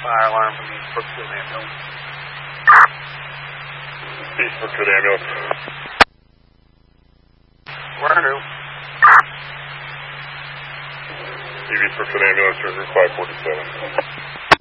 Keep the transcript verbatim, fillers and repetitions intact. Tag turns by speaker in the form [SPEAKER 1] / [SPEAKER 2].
[SPEAKER 1] fire alarm from the East Brookfield ambulance.
[SPEAKER 2] East Brookfield ambulance.
[SPEAKER 1] Where are you?
[SPEAKER 2] East Brookfield ambulance, five forty-seven.